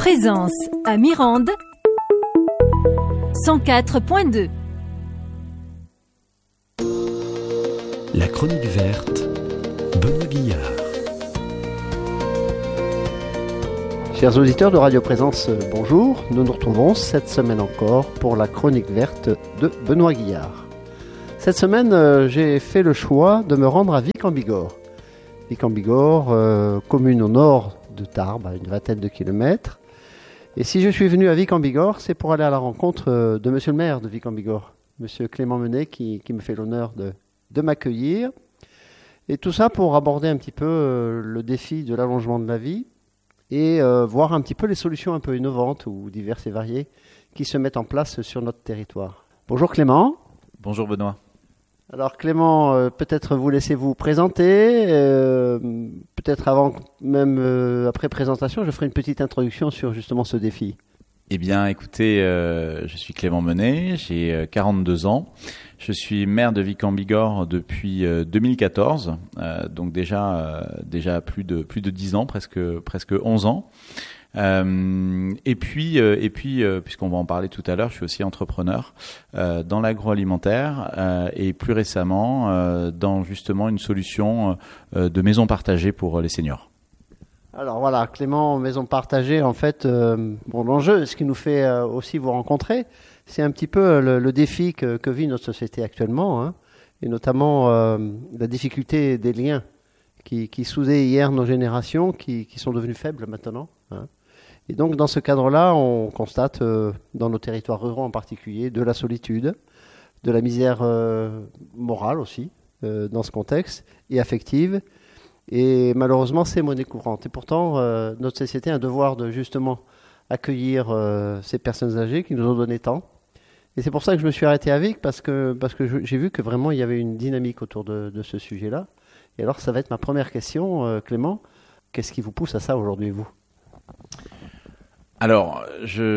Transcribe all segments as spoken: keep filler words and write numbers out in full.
Présence à Mirande, cent quatre point deux. La chronique verte, Benoît Guillard. Chers auditeurs de Radio Présence, bonjour. Nous nous retrouvons cette semaine encore pour la chronique verte de Benoît Guillard. Cette semaine, euh, j'ai fait le choix de me rendre à Vic-en-Bigorre. Vic-en-Bigorre, euh, commune au nord de Tarbes, à une vingtaine de kilomètres. Et si je suis venu à Vic-en-Bigorre, c'est pour aller à la rencontre euh, de monsieur le maire de Vic-en-Bigorre, monsieur Clément Menet, qui, qui me fait l'honneur de, de m'accueillir. Et tout ça pour aborder un petit peu euh, le défi de l'allongement de la vie et euh, voir un petit peu les solutions un peu innovantes ou diverses et variées qui se mettent en place sur notre territoire. Bonjour Clément. Bonjour Benoît. Alors Clément, euh, peut-être vous laissez-vous présenter, euh, peut-être avant, même euh, après présentation, je ferai une petite introduction sur justement ce défi. Eh bien écoutez, euh, je suis Clément Menet, j'ai euh, quarante-deux ans, je suis maire de Vic-en-Bigorre depuis euh, deux mille quatorze, euh, donc déjà euh, déjà plus de plus de dix ans, presque presque onze ans. Euh, et puis, euh, et puis, euh, puisqu'on va en parler tout à l'heure, je suis aussi entrepreneur euh, dans l'agroalimentaire euh, et plus récemment euh, dans justement une solution euh, de maison partagée pour les seniors. Alors voilà, Clément, maison partagée, en fait, euh, bon, l'enjeu, ce qui nous fait euh, aussi vous rencontrer, c'est un petit peu le, le défi que, que vit notre société actuellement, hein, et notamment euh, la difficulté des liens qui, qui soudaient hier nos générations, qui, qui sont devenus faibles maintenant, hein. Et donc, dans ce cadre-là, on constate, euh, dans nos territoires ruraux en particulier, de la solitude, de la misère euh, morale aussi, euh, dans ce contexte, et affective. Et malheureusement, c'est monnaie courante. Et pourtant, euh, notre société a un devoir de justement accueillir euh, ces personnes âgées qui nous ont donné tant. Et c'est pour ça que je me suis arrêté à Vic, parce que, parce que je, j'ai vu que vraiment il y avait une dynamique autour de, de ce sujet-là. Et alors, ça va être ma première question, euh, Clément. Qu'est-ce qui vous pousse à ça aujourd'hui, vous ? Alors,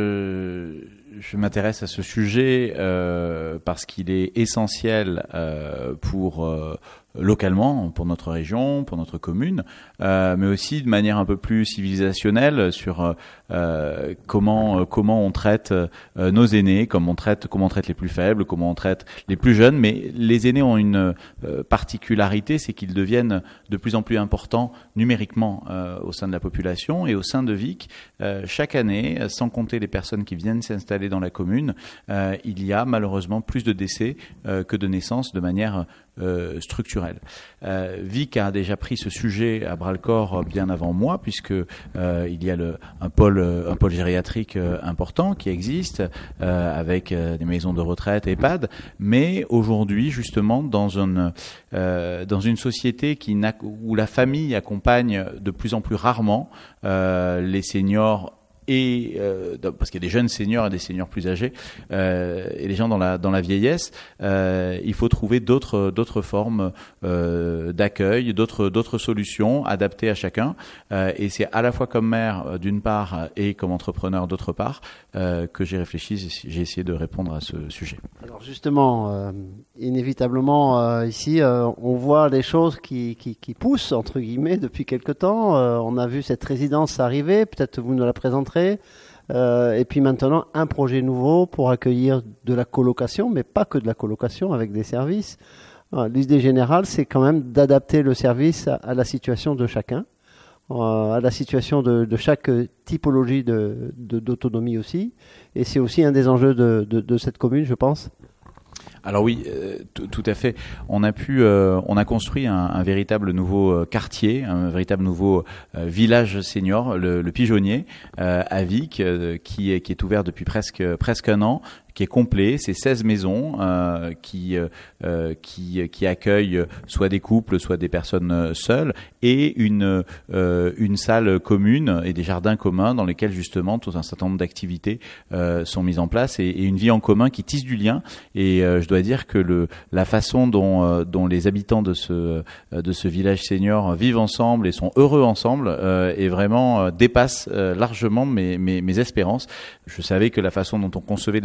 je, je m'intéresse à ce sujet euh, parce qu'il est essentiel euh, pour euh, localement, pour notre région, pour notre commune, euh, mais aussi de manière un peu plus civilisationnelle sur euh, comment comment on traite euh, nos aînés, comment on traite comment on traite les plus faibles, comment on traite les plus jeunes. Mais les aînés ont une euh, particularité, c'est qu'ils deviennent de plus en plus importants numériquement euh, au sein de la population et au sein de Vic. Euh, chaque année, sans compter les personnes qui viennent s'installer dans la commune, euh, il y a malheureusement plus de décès euh, que de naissances de manière euh, structurelle. Euh, Vic a déjà pris ce sujet à bras-le-corps bien avant moi, puisque euh, il y a le, un pôle un pôle gériatrique euh, important qui existe euh, avec euh, des maisons de retraite, EHPAD, mais aujourd'hui justement dans une euh, dans une société qui n'a, où la famille accompagne de plus en plus rarement euh, les seniors. Et euh, parce qu'il y a des jeunes seniors et des seniors plus âgés euh, et les gens dans la dans la vieillesse, euh, il faut trouver d'autres d'autres formes euh, d'accueil, d'autres d'autres solutions adaptées à chacun. Euh, et c'est à la fois comme maire d'une part et comme entrepreneur d'autre part euh, que j'ai réfléchi, j'ai essayé de répondre à ce sujet. Alors justement, euh, inévitablement euh, ici, euh, on voit les choses qui, qui qui poussent entre guillemets depuis quelque temps. Euh, on a vu cette résidence arriver, peut-être vous nous la présenterez. Euh, et puis maintenant, un projet nouveau pour accueillir de la colocation, mais pas que de la colocation, avec des services. Euh, l'idée générale, c'est quand même d'adapter le service à, à la situation de chacun, euh, à la situation de, de chaque typologie de, de, d'autonomie aussi. Et c'est aussi un des enjeux de, de, de cette commune, je pense. Alors oui, euh, tout, tout à fait. On a pu, euh, on a construit un, un véritable nouveau euh, quartier, un véritable nouveau euh, village senior, le, le Pigeonnier, euh, à Vic, euh, qui est qui est ouvert depuis presque presque un an, qui est complet. C'est seize maisons euh, qui euh, qui qui accueillent soit des couples, soit des personnes seules, et une euh, une salle commune et des jardins communs dans lesquels justement tout un certain nombre d'activités euh, sont mises en place et, et une vie en commun qui tisse du lien. Et euh, je dois dire que le la façon dont euh, dont les habitants de ce de ce village senior vivent ensemble et sont heureux ensemble euh, est vraiment euh, dépasse euh, largement mes, mes mes espérances. Je savais que la façon dont on concevait les infrastructures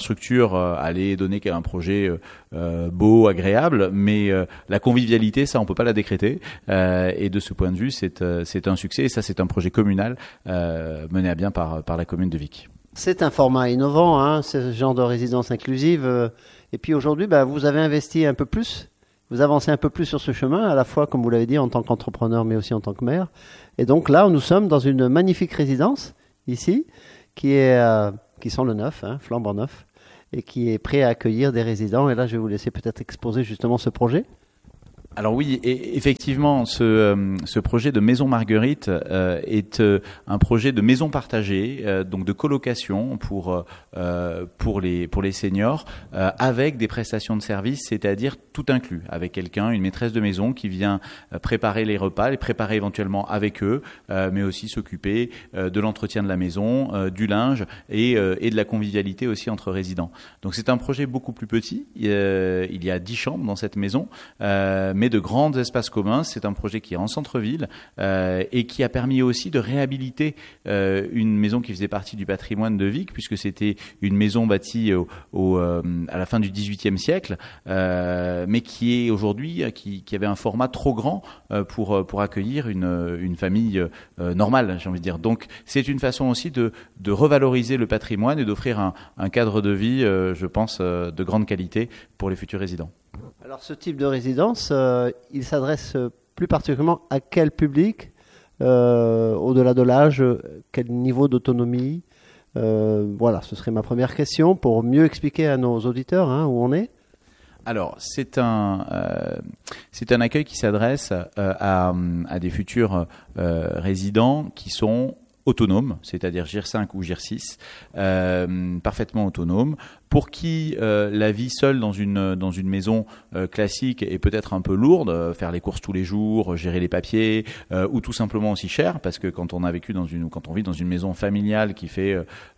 l'infrastructure euh, allait donner un projet euh, beau, agréable, mais euh, la convivialité, ça, on peut pas la décréter. Euh, et de ce point de vue, c'est euh, c'est un succès. Et ça, c'est un projet communal euh, mené à bien par par la commune de Vic. C'est un format innovant, hein, ce genre de résidence inclusive. Euh, et puis aujourd'hui, bah, vous avez investi un peu plus. Vous avancez un peu plus sur ce chemin, à la fois, comme vous l'avez dit, en tant qu'entrepreneur, mais aussi en tant que maire. Et donc là, nous sommes dans une magnifique résidence, ici, qui est, euh, qui sent le neuf, hein, flambant neuf, et qui est prêt à accueillir des résidents. Et là, je vais vous laisser peut-être exposer justement ce projet. Alors oui, et effectivement, ce, euh, ce projet de Maison Marguerite euh, est euh, un projet de maison partagée, euh, donc de colocation pour euh, pour les pour les seniors, euh, avec des prestations de services, c'est-à-dire tout inclus, avec quelqu'un, une maîtresse de maison qui vient préparer les repas, les préparer éventuellement avec eux, euh, mais aussi s'occuper euh, de l'entretien de la maison, euh, du linge et euh, et de la convivialité aussi entre résidents. Donc c'est un projet beaucoup plus petit. Euh, il y a dix chambres dans cette maison, euh, mais de grands espaces communs. C'est un projet qui est en centre-ville euh, et qui a permis aussi de réhabiliter euh, une maison qui faisait partie du patrimoine de Vic, puisque c'était une maison bâtie au, au, euh, à la fin du dix-huitième siècle, euh, mais qui est aujourd'hui, qui, qui avait un format trop grand euh, pour, pour accueillir une, une famille euh, normale, j'ai envie de dire. Donc c'est une façon aussi de, de revaloriser le patrimoine et d'offrir un, un cadre de vie, euh, je pense, euh, de grande qualité pour les futurs résidents. Alors ce type de résidence, euh, il s'adresse plus particulièrement à quel public, euh, au-delà de l'âge, quel niveau d'autonomie? euh, Voilà, ce serait ma première question pour mieux expliquer à nos auditeurs hein, où on est. Alors, c'est un, euh, c'est un accueil qui s'adresse euh, à, à des futurs euh, résidents qui sont autonomes, c'est-à-dire G I R cinq ou G I R six, euh, parfaitement autonomes, pour qui euh, la vie seule dans une dans une maison euh, classique est peut-être un peu lourde, euh, faire les courses tous les jours, gérer les papiers, euh, ou tout simplement aussi cher, parce que quand on a vécu dans une quand on vit dans une maison familiale qui fait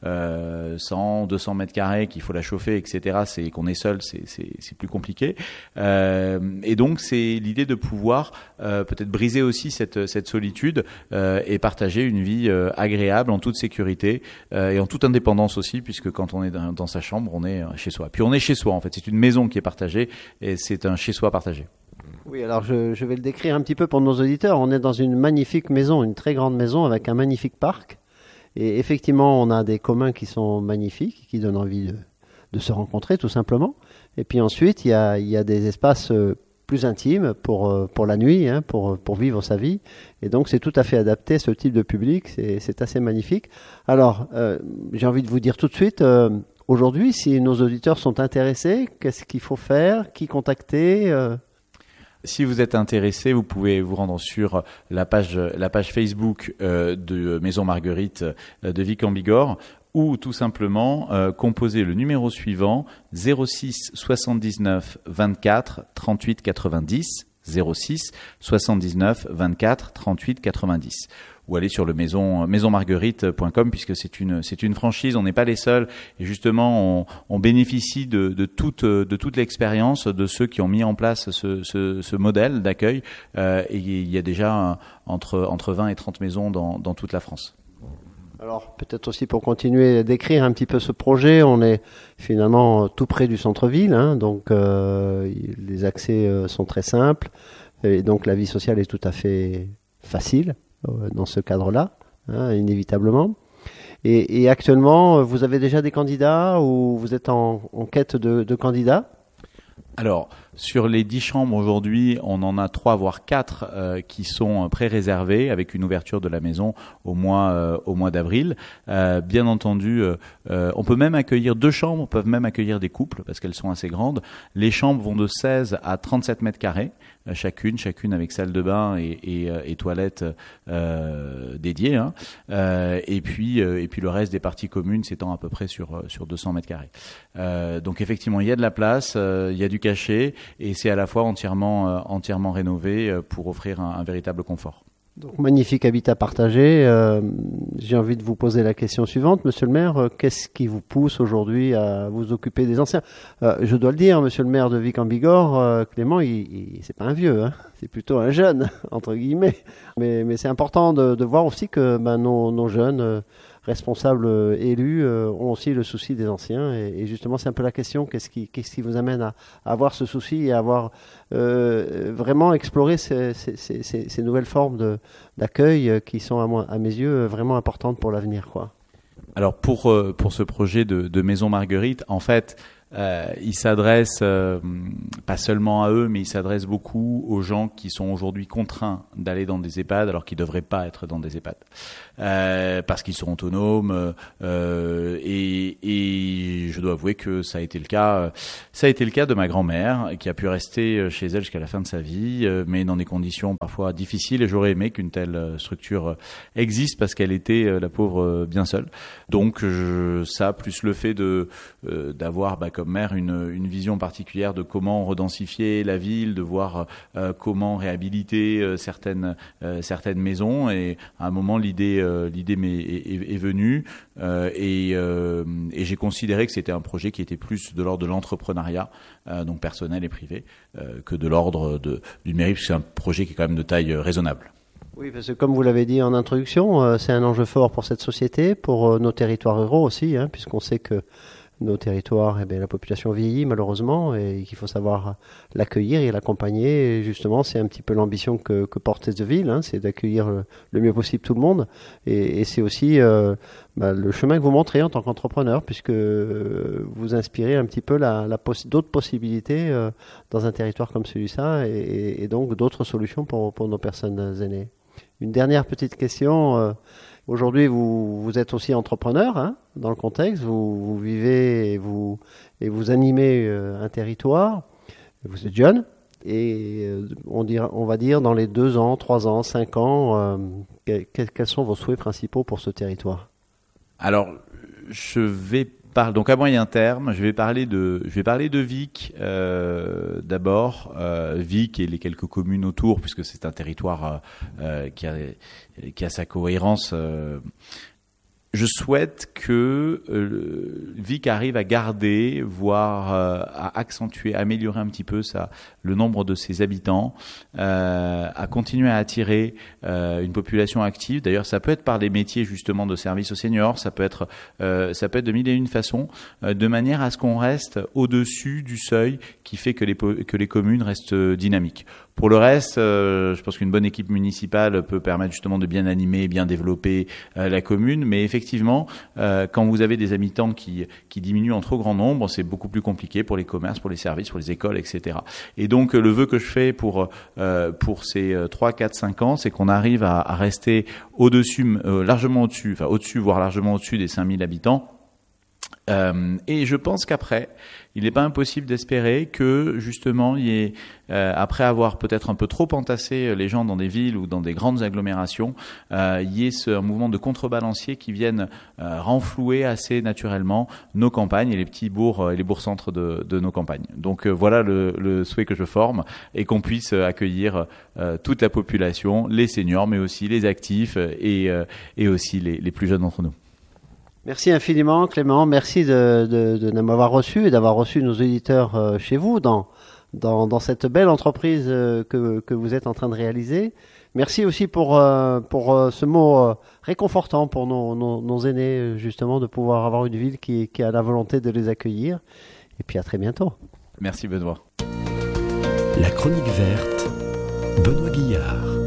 euh, cent, deux cents mètres carrés, qu'il faut la chauffer, et cetera, c'est qu'on est seul, c'est c'est c'est plus compliqué. Euh, et donc c'est l'idée de pouvoir euh, peut-être briser aussi cette cette solitude euh, et partager une vie euh, agréable en toute sécurité euh, et en toute indépendance aussi, puisque quand on est dans, dans sa chambre, on est chez soi. Puis on est chez soi, en fait. C'est une maison qui est partagée et c'est un chez-soi partagé. Oui, alors je, je vais le décrire un petit peu pour nos auditeurs. On est dans une magnifique maison, une très grande maison avec un magnifique parc. Et effectivement, on a des communs qui sont magnifiques, qui donnent envie de, de se rencontrer, tout simplement. Et puis ensuite, il y a, il y a des espaces plus intimes pour, pour la nuit, hein, pour, pour vivre sa vie. Et donc, c'est tout à fait adapté, ce type de public. C'est, c'est assez magnifique. Alors, euh, j'ai envie de vous dire tout de suite... Euh, Aujourd'hui, si nos auditeurs sont intéressés, qu'est-ce qu'il faut faire? Qui contacter? euh... Si vous êtes intéressé, vous pouvez vous rendre sur la page, la page Facebook euh, de Maison Marguerite euh, de Vic en Bigorre, ou tout simplement euh, composer le numéro suivant zéro six soixante-dix-neuf vingt-quatre trente-huit quatre-vingt-dix, zéro six soixante-dix-neuf vingt-quatre trente-huit quatre-vingt-dix. Ou aller sur le maison maison marguerite point com, puisque c'est une c'est une franchise, on n'est pas les seuls, et justement on, on bénéficie de, de toute de toute l'expérience de ceux qui ont mis en place ce ce, ce modèle d'accueil, euh, et il y a déjà un, entre entre vingt et trente maisons dans dans toute la France. Alors peut-être aussi pour continuer à décrire un petit peu ce projet, on est finalement tout près du centre-ville, hein, donc euh, les accès euh, sont très simples, et donc la vie sociale est tout à fait facile dans ce cadre-là, hein, inévitablement. Et, et actuellement, vous avez déjà des candidats ou vous êtes en, en quête de, de candidats? Alors, sur les dix chambres aujourd'hui, on en a trois voire quatre euh, qui sont pré-réservées avec une ouverture de la maison au mois euh, au mois d'avril. Euh, bien entendu, euh, euh, on peut même accueillir deux chambres, on peut même accueillir des couples parce qu'elles sont assez grandes. Les chambres vont de seize à trente-sept mètres carrés. Chacune, chacune avec salle de bain et, et, et toilettes euh, dédiées, hein. euh, et puis euh, et puis le reste des parties communes s'étend à peu près sur sur deux cents mètres carrés. Euh, donc effectivement, il y a de la place, euh, il y a du cachet, et c'est à la fois entièrement euh, entièrement rénové pour offrir un, un véritable confort. Donc magnifique habitat partagé. Euh, j'ai envie de vous poser la question suivante, Monsieur le maire. Euh, qu'est-ce qui vous pousse aujourd'hui à vous occuper des anciens? euh, Je dois le dire, Monsieur le maire de Vic en Bigorre, euh, Clément, il, il, c'est pas un vieux, hein, c'est plutôt un jeune entre guillemets. Mais, mais c'est important de, de voir aussi que ben, nos, nos jeunes euh, responsables euh, élus euh, ont aussi le souci des anciens. Et, et justement, c'est un peu la question, qu'est-ce qui, qu'est-ce qui vous amène à, à avoir ce souci et à avoir euh, vraiment exploré ces, ces, ces, ces nouvelles formes de, d'accueil qui sont, à, moi, à mes yeux, vraiment importantes pour l'avenir, quoi. Alors pour, euh, pour ce projet de, de Maison Marguerite, en fait, Euh, il s'adresse euh, pas seulement à eux, mais il s'adresse beaucoup aux gens qui sont aujourd'hui contraints d'aller dans des EHPAD alors qu'ils ne devraient pas être dans des EHPAD euh, parce qu'ils sont autonomes euh, et, et je dois avouer que ça a été le cas. Ça a été le cas de ma grand-mère qui a pu rester chez elle jusqu'à la fin de sa vie, mais dans des conditions parfois difficiles. Et j'aurais aimé qu'une telle structure existe parce qu'elle était la pauvre bien seule. Donc je, ça plus le fait de euh, d'avoir bah, comme maire une, une vision particulière de comment redensifier la ville, de voir euh, comment réhabiliter euh, certaines euh, certaines maisons. Et à un moment, l'idée euh, l'idée m'est, est, est venue euh, et, euh, et j'ai considéré que c'était un projet qui était plus de l'ordre de l'entrepreneuriat, euh, donc personnel et privé, euh, que de l'ordre de, du mairie, parce que c'est un projet qui est quand même de taille euh, raisonnable. Oui, parce que comme vous l'avez dit en introduction, euh, c'est un enjeu fort pour cette société, pour euh, nos territoires ruraux aussi, hein, puisqu'on sait que nos territoires, eh bien, la population vieillit malheureusement et qu'il faut savoir l'accueillir et l'accompagner. Et justement, c'est un petit peu l'ambition que, que porte cette ville, hein, c'est d'accueillir le, le mieux possible tout le monde. Et, et c'est aussi euh, bah, le chemin que vous montrez en tant qu'entrepreneur, puisque euh, vous inspirez un petit peu la, la poss- d'autres possibilités euh, dans un territoire comme celui-ci et, et donc d'autres solutions pour, pour nos personnes aînées. Une dernière petite question. Euh, Aujourd'hui, vous, vous êtes aussi entrepreneur, hein, dans le contexte. Vous, vous vivez et vous, et vous animez euh, un territoire. Vous êtes jeune. Et euh, on, dira, on va dire dans les deux ans, trois ans, cinq ans, euh, que, quels sont vos souhaits principaux pour ce territoire ? Alors, je vais parler, donc à moyen terme, je vais parler de, je vais parler de Vic euh, d'abord, euh, Vic et les quelques communes autour, puisque c'est un territoire euh, qui a, qui a sa cohérence. Euh, Je souhaite que euh, Vic arrive à garder, voire euh, à accentuer, améliorer un petit peu ça, le nombre de ses habitants, euh, à continuer à attirer euh, une population active. D'ailleurs, ça peut être par des métiers justement de service aux seniors, ça peut être, euh, ça peut être de mille et une façons, euh, de manière à ce qu'on reste au-dessus du seuil qui fait que les que les communes restent dynamiques. Pour le reste, euh, je pense qu'une bonne équipe municipale peut permettre justement de bien animer, bien développer euh, la commune. Mais effectivement, euh, quand vous avez des habitants qui, qui diminuent en trop grand nombre, c'est beaucoup plus compliqué pour les commerces, pour les services, pour les écoles, et cetera. Et donc, le vœu que je fais pour, euh, pour ces trois, quatre, cinq ans, c'est qu'on arrive à, à rester au-dessus, euh, largement au-dessus, enfin au-dessus, voire largement au-dessus des cinq mille habitants. Euh, et je pense qu'après, il n'est pas impossible d'espérer que justement, il y ait, euh, après avoir peut-être un peu trop entassé les gens dans des villes ou dans des grandes agglomérations, euh, il y ait ce un mouvement de contrebalancier qui vienne euh, renflouer assez naturellement nos campagnes et les petits bourgs et les bourgs-centres de, de nos campagnes. Donc euh, voilà le, le souhait que je forme et qu'on puisse accueillir euh, toute la population, les seniors, mais aussi les actifs et, euh, et aussi les, les plus jeunes d'entre nous. Merci infiniment Clément, merci de, de, de m'avoir reçu et d'avoir reçu nos auditeurs euh, chez vous dans, dans, dans cette belle entreprise euh, que, que vous êtes en train de réaliser. Merci aussi pour, euh, pour euh, ce mot euh, réconfortant pour nos, nos, nos aînés, justement, de pouvoir avoir une ville qui, qui a la volonté de les accueillir. Et puis à très bientôt. Merci Benoît. La chronique verte, Benoît Guillard.